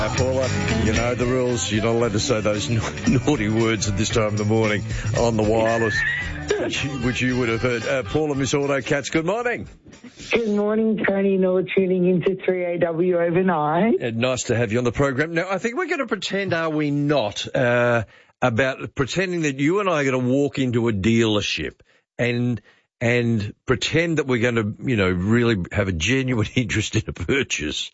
Paula, you know the rules. You're not allowed to say those naughty words at this time of the morning on the wireless, which you would have heard. Paula, Miss Auto Cats, good morning. Good morning, Tony. You're tuning into 3AW overnight. Nice to have you on the program. Now, I think we're going to pretend, are we not, about pretending that you and I are going to walk into a dealership and pretend that we're going to, really have a genuine interest in a purchase.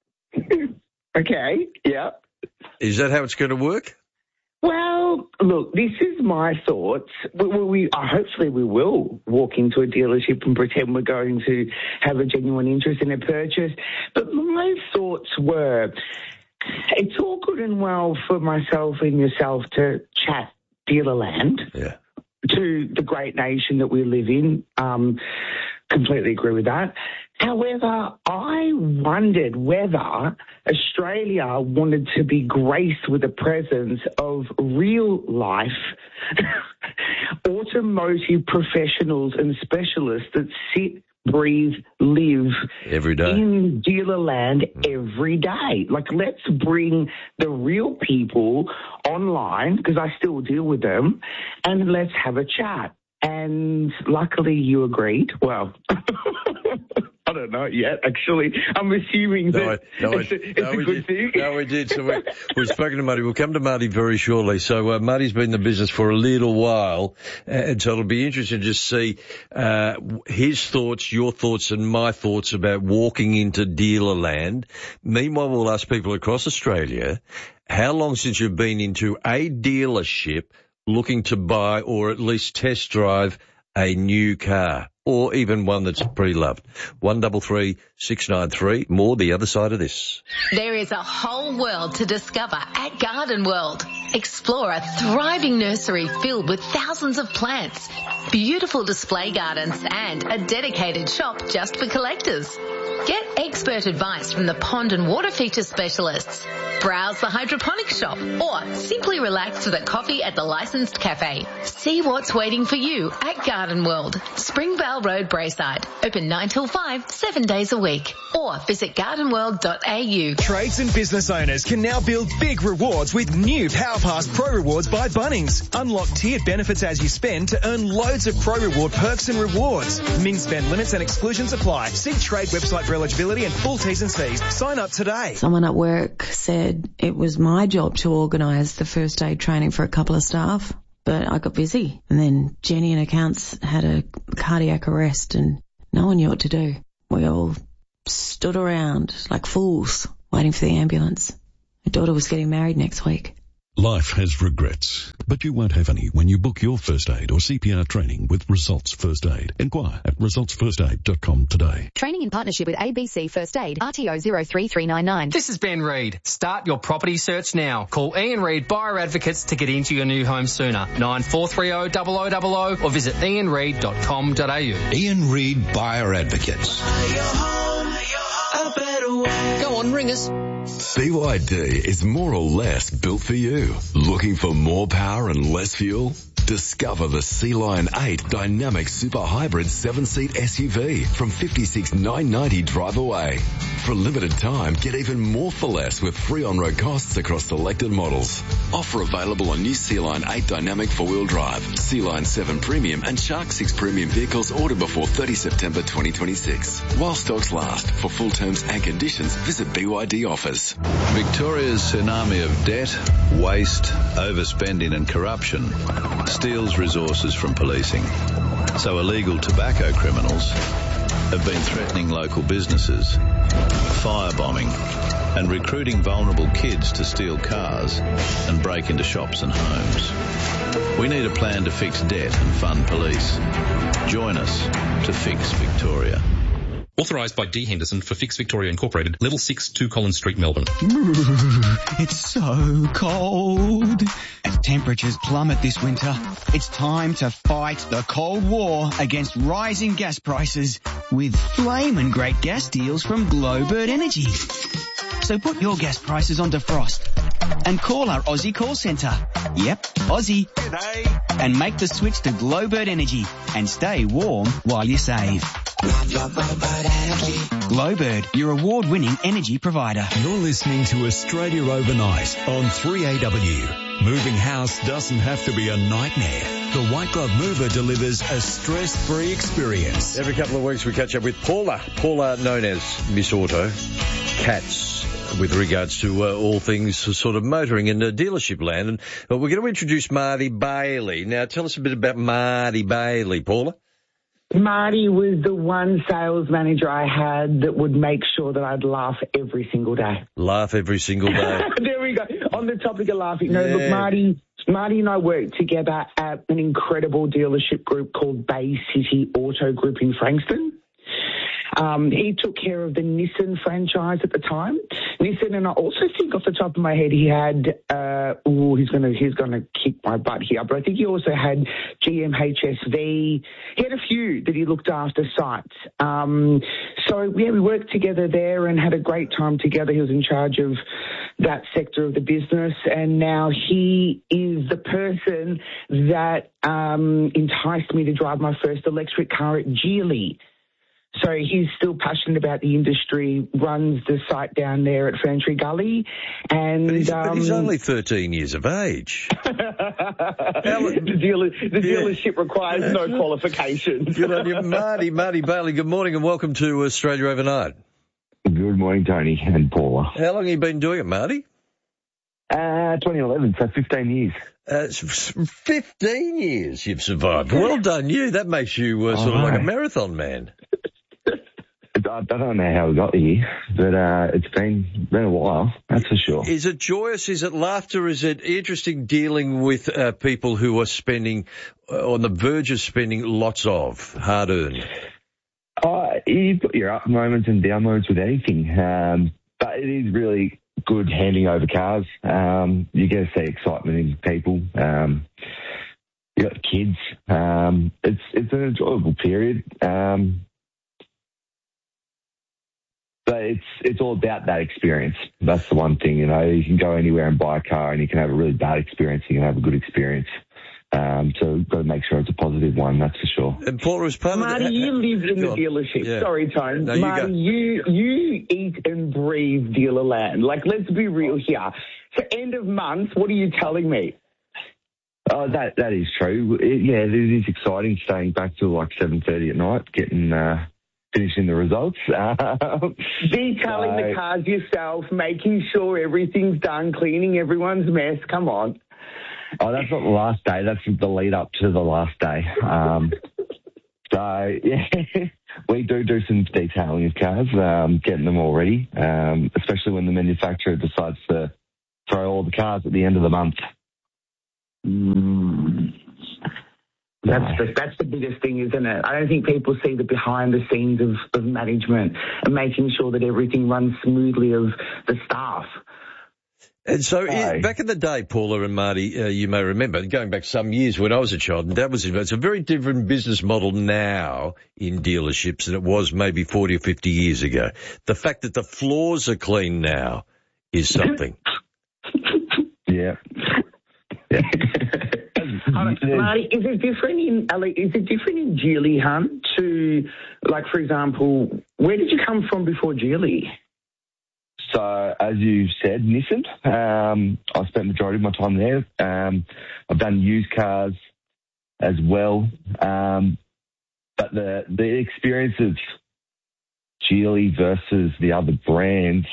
Okay, yeah. Is that how it's going to work? Well, look, this is my thoughts. Hopefully we will walk into a dealership and pretend we're going to have a genuine interest in a purchase. But my thoughts were, it's all good and well for myself and yourself to chat Dealerland to the great nation that we live in. Completely agree with that. However, I wondered whether Australia wanted to be graced with the presence of real-life automotive professionals and specialists that sit, breathe, live every day in Dealerland every day. Like, let's bring the real people online, because I still deal with them, and let's have a chat. And luckily you agreed. Well, I don't know yet, actually. I'm assuming that it's a good thing. No, we did. So we've spoken to Marty. We'll come to Marty very shortly. So Marty's been in the business for a little while, and so it'll be interesting to just see his thoughts, your thoughts, and my thoughts about walking into Dealerland. Meanwhile, we'll ask people across Australia, how long since you've been into a dealership looking to buy or at least test drive a new car, or even one that's pre-loved. 133 693. More the other side of this. There is a whole world to discover at Garden World. Explore a thriving nursery filled with thousands of plants, beautiful display gardens, and a dedicated shop just for collectors. Get expert advice from the pond and water feature specialists. Browse the hydroponic shop, or simply relax with a coffee at the licensed cafe. See what's waiting for you at Garden World, Springvale Road, Braeside. Open 9 till 5, 7 days a week. Or visit gardenworld.au. Trades and business owners can now build big rewards with new PowerPass Pro Rewards by Bunnings. Unlock tiered benefits as you spend to earn loads of Pro Reward perks and rewards. Min spend limits and exclusions apply. See Trade website for eligibility and full T's and C's. Sign up today. Someone at work said it was my job to organise the first aid training for a couple of staff, but I got busy. And then Jenny in accounts had a cardiac arrest and no one knew what to do. We all stood around like fools waiting for the ambulance. My daughter was getting married next week. Life has regrets, but you won't have any when you book your first aid or CPR training with Results First Aid. Inquire at resultsfirstaid.com today. Training in partnership with ABC First Aid, RTO 03399. This is Ben Reid. Start your property search now. Call Ian Reid Buyer Advocates to get into your new home sooner. 9430 0000 or visit ianreid.com.au. Ian Reid Buyer Advocates. Go on, ring us. BYD is more or less built for you. Looking for more power and less fuel? Discover the Sea-Lion 8 Dynamic Super Hybrid 7-seat SUV from $56,990 drive away. For a limited time, get even more for less with free on-road costs across selected models. Offer available on new Sea-Lion 8 Dynamic 4-wheel drive, Sea-Lion 7 Premium and Shark 6 Premium vehicles ordered before 30 September 2026. While stocks last. For full terms and conditions, visit BYD offers. Victoria's tsunami of debt, waste, overspending and corruption steals resources from policing. So illegal tobacco criminals have been threatening local businesses, firebombing and recruiting vulnerable kids to steal cars and break into shops and homes. We need a plan to fix debt and fund police. Join us to fix Victoria. Authorised by D. Henderson for Fix Victoria Incorporated, Level 6, 2 Collins Street, Melbourne. It's so cold. As temperatures plummet this winter, it's time to fight the cold war against rising gas prices with flamin' great gas deals from Glowbird Energy. So put your gas prices on defrost and call our Aussie call centre. Yep, Aussie. G'day. And make the switch to Glowbird Energy and stay warm while you save. Glowbird, your award-winning energy provider. You're listening to Australia Overnight on 3AW. Moving house doesn't have to be a nightmare. The White Glove Mover delivers a stress-free experience. Every couple of weeks we catch up with Paula. Paula, known as Miss Auto, Cats, with regards to all things sort of motoring in the dealership land. And we're going to introduce Marty Bailey. Now, tell us a bit about Marty Bailey, Paula. Marty was the one sales manager I had that would make sure that I'd laugh every single day. Laugh every single day. There we go. On the topic of laughing. No, look, Marty and I worked together at an incredible dealership group called Bay City Auto Group in Frankston. He took care of the Nissan franchise at the time. Nissan, and I also think off the top of my head he had, he's gonna kick my butt here, but I think he also had GM HSV. He had a few that he looked after sites. We worked together there and had a great time together. He was in charge of that sector of the business, and now he is the person that enticed me to drive my first electric car at Geely. So he's still passionate about the industry, runs the site down there at Ferntree Gully. And, but he's only 13 years of age. The dealership requires no qualifications. Good on you, Marty Bailey. Good morning and welcome to Australia Overnight. Good morning, Tony and Paula. How long have you been doing it, Marty? 2011, so 15 years. 15 years you've survived. Well done you. That makes you sort of like a marathon man. I don't know how we got here, but it's been a while, that's for sure. Is it joyous? Is it laughter? Is it interesting dealing with people who are spending, on the verge of spending lots of hard-earned? You've got your up moments and down moments with anything, but it is really good handing over cars. You get to see excitement in people. You got kids. It's an enjoyable period. But it's all about that experience. That's the one thing, you know. You can go anywhere and buy a car, and you can have a really bad experience. You can have a good experience. So you've got to make sure it's a positive one. That's for sure. And Paula, as part Marty, you live in the dealership. Yeah. Sorry, Tone. No, Marty, you eat and breathe dealer land. Like, let's be real here. So end of month, what are you telling me? Oh, that is true. It is exciting staying back till like 7:30 at night, getting. Finishing the results. Detailing the cars yourself, making sure everything's done, cleaning everyone's mess. Come on. Oh, that's not the last day. That's the lead up to the last day. We do some detailing of cars, getting them all ready, especially when the manufacturer decides to throw all the cars at the end of the month. That's the biggest thing, isn't it? I don't think people see the behind the scenes of management and making sure that everything runs smoothly of the staff. And so back in the day, Paula and Marty, you may remember, going back some years when I was a child, and it's a very different business model now in dealerships than it was maybe 40 or 50 years ago. The fact that the floors are clean now is something. Yeah. Marty, is it different in Geely, hun, to, like, for example, where did you come from before Geely? So, as you said, Nissan. I spent the majority of my time there. I've done used cars as well. But the experience of Geely versus the other brands,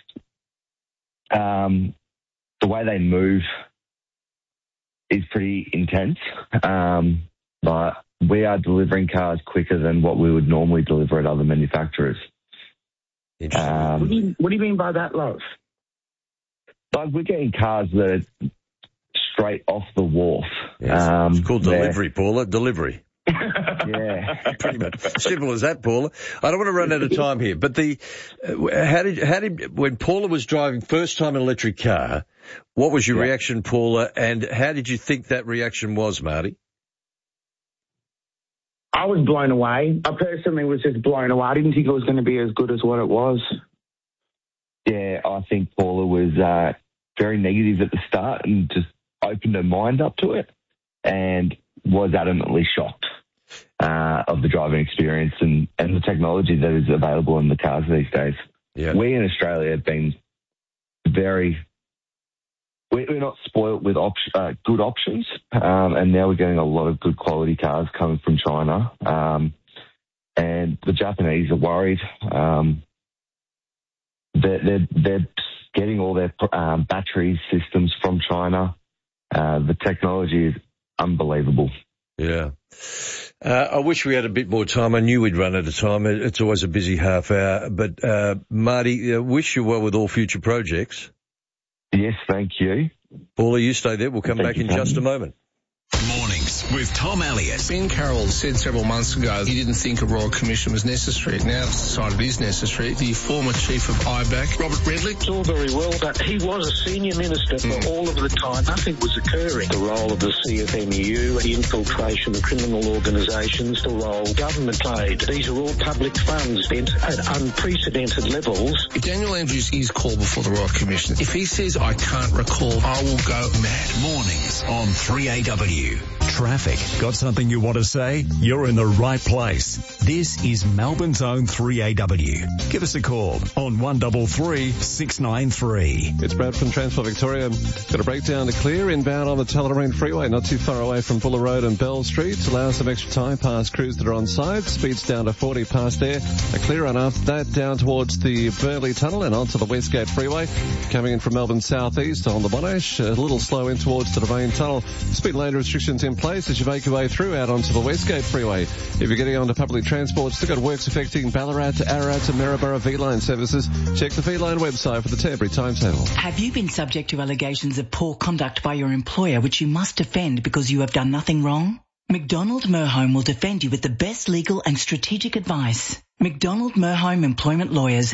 the way they move is pretty intense. But we are delivering cars quicker than what we would normally deliver at other manufacturers. What do you mean by that, love? Like, we're getting cars that are straight off the wharf. Yes, it's called delivery, Paula. Delivery. Yeah. Pretty much. Simple as that, Paula. I don't want to run out of time here, but when Paula was driving first time an electric car, what was your reaction, Paula, and how did you think that reaction was, Marty? I was blown away. I personally was just blown away. I didn't think it was going to be as good as what it was. Yeah, I think Paula was very negative at the start and just opened her mind up to it and was adamantly shocked. of the driving experience and the technology that is available in the cars these days. Yeah. We in Australia have been we're not spoilt with good options, and now we're getting a lot of good quality cars coming from China. And the Japanese are worried. They're getting all their battery systems from China. The technology is unbelievable. Yeah. I wish we had a bit more time. I knew we'd run out of time. It's always a busy half hour. But, Marty, wish you well with all future projects. Yes, thank you. Paula, you stay there. We'll come back in just a moment. Mornings with Tom Elliott. Ben Carroll said several months ago he didn't think a Royal Commission was necessary. Now it's decided it is necessary. The former chief of IBAC, Robert Redlich. It's all very well, but he was a senior minister for all of the time. Nothing was occurring. The role of the CFMEU, the infiltration of criminal organisations, the role government played. These are all public funds spent at unprecedented levels. If Daniel Andrews is called before the Royal Commission, if he says, I can't recall, I will go mad. Mornings on 3AW. Traffic. Got something you want to say? You're in the right place. This is Melbourne's own 3AW. Give us a call on 133 693. It's Brad from Transport Victoria. Got a breakdown to clear inbound on the Tullamarine Freeway, not too far away from Buller Road and Bell Street. Allow some extra time past crews that are on side. Speeds down to 40 past there. A clear run after that down towards the Burleigh Tunnel and onto the Westgate Freeway. Coming in from Melbourne southeast on the Monash. A little slow in towards the Devane Tunnel. Speed lane restrictions in place as you make your way through out onto the Westgate Freeway. If you're getting onto public transport, still got works affecting Ballarat, Ararat and Maryborough V-Line services. Check the V-Line website for the temporary timetable. Have you been subject to allegations of poor conduct by your employer which you must defend because you have done nothing wrong? McDonald Merholm will defend you with the best legal and strategic advice. McDonald Merholm Employment Lawyers,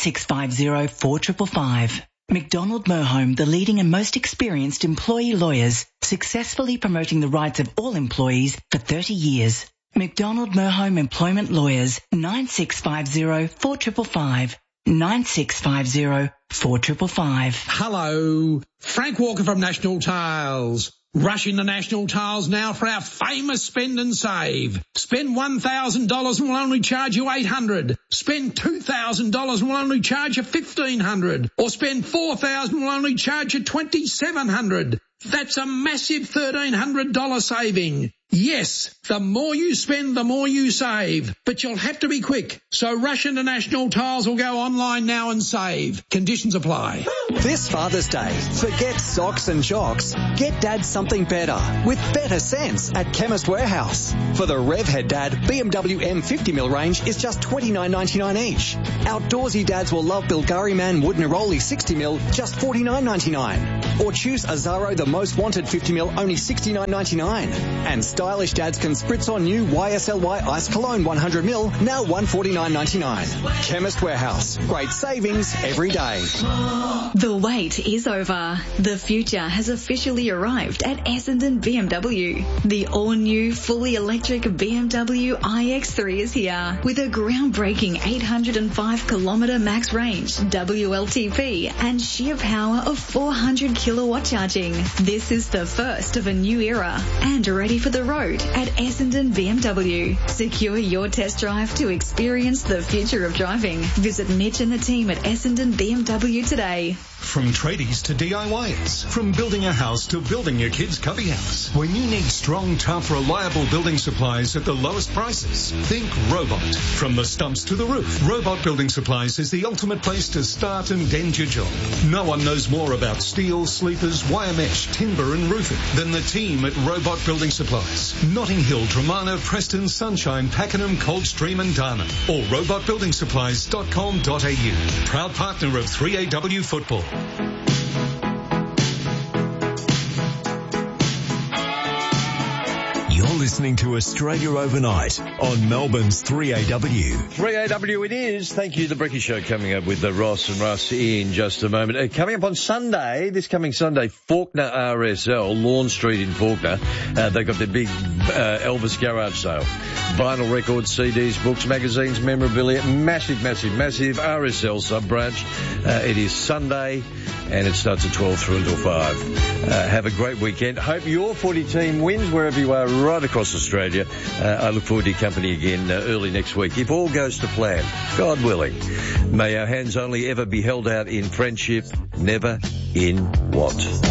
9650 4555. McDonald Merholm, the leading and most experienced employee lawyers, successfully promoting the rights of all employees for 30 years. McDonald Merholm Employment Lawyers, 9650 4555. 9650 4555. Hello, Frank Walker from National Tiles. Rush into National Tiles now for our famous spend and save. Spend $1,000 and we'll only charge you $800. Spend $2,000 and we'll only charge you $1,500. Or spend $4,000 and we'll only charge you $2,700. That's a massive $1,300 saving. Yes, the more you spend, the more you save. But you'll have to be quick. So rush into National Tiles or go online now and save. Conditions apply. This Father's Day, forget socks and jocks. Get Dad something better with better sense at Chemist Warehouse. For the Revhead Dad, BMW M50mm range is just $29.99 each. Outdoorsy dads will love Bilgari Man Wood Neroli 60mm, just $49.99. Or choose Azaro the Most Wanted 50mm, only $69.99. And stylish dads can spritz on new YSLY Ice Cologne 100ml, now $149.99. Chemist Warehouse. Great savings every day. The wait is over. The future has officially arrived at Essendon BMW. The all-new, fully electric BMW iX3 is here with a groundbreaking 805-kilometre max range, WLTP, and sheer power of 400 kilowatt charging. This is the first of a new era and ready for the road at Essendon BMW. Secure your test drive to experience the future of driving. Visit Mitch and the team at Essendon BMW today. From tradies to DIYers, from building a house to building your kid's cubby house. When you need strong, tough, reliable building supplies at the lowest prices, think Robot. From the stumps to the roof, Robot Building Supplies is the ultimate place to start and end your job. No one knows more about steel, sleepers, wire mesh, timber and roofing than the team at Robot Building Supplies. Notting Hill, Dramana, Preston, Sunshine, Pakenham, Coldstream and Darna. Or robotbuildingsupplies.com.au. Proud partner of 3AW Football. You're listening to Australia Overnight on Melbourne's 3AW. 3AW it is. Thank you. The Bricky Show coming up with Ross and Russ in just a moment. Coming up on Sunday, this coming Sunday, Fawkner RSL, Lawn Street in Fawkner. They've got their big Elvis garage sale. Vinyl records, CDs, books, magazines, memorabilia. Massive RSL sub-branch. It is Sunday and it starts at 12 through until 5. Have a great weekend. Hope your footy team wins wherever you are right across Australia. I look forward to your company again early next week. If all goes to plan, God willing, may our hands only ever be held out in friendship, never in what?